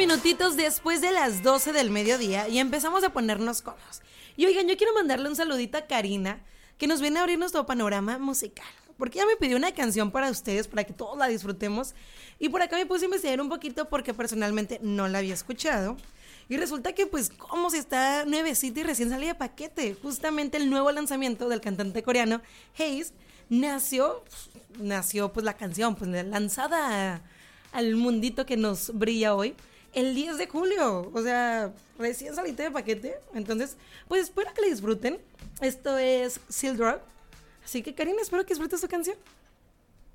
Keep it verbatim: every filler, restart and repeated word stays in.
minutitos después de las doce del mediodía y empezamos a ponernos cómodos. Y oigan, yo quiero mandarle un saludito a Karina, que nos viene a abrir nuestro panorama musical, porque ella me pidió una canción para ustedes, para que todos la disfrutemos. Y por acá me puse a investigar un poquito porque personalmente no la había escuchado. Y resulta que pues como si está nuevecita y recién salida de paquete. Justamente el nuevo lanzamiento del cantante coreano Haze nació, nació pues la canción, pues lanzada al mundito que nos brilla hoy, el diez de julio, o sea, recién salida de paquete. Entonces, pues espero que la disfruten. Esto es Seal Drug. Así que Karina, espero que disfrutes su canción.